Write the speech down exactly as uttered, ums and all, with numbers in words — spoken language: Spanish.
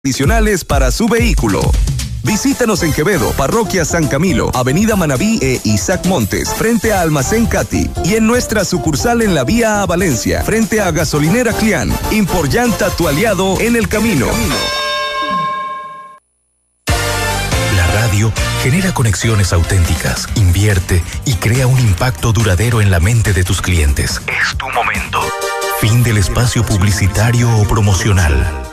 adicionales para su vehículo. Visítanos en Quevedo, Parroquia San Camilo, Avenida Manabí e Isaac Montes, frente a Almacén Cati, y en nuestra sucursal en la vía a Valencia, frente a Gasolinera Clián. Imporllanta, tu aliado en el camino. La radio genera conexiones auténticas, invierte y crea un impacto duradero en la mente de tus clientes. Es tu momento. Fin del espacio publicitario o promocional.